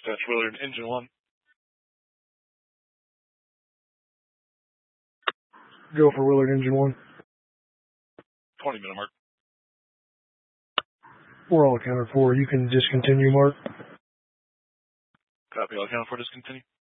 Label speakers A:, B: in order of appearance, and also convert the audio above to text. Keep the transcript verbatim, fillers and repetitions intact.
A: Dispatch Willard, engine one.
B: Go for Willard, engine one.
A: twenty minute mark.
B: We're all accounted for. You can discontinue, Mark.
A: Copy, all accounted for, discontinue.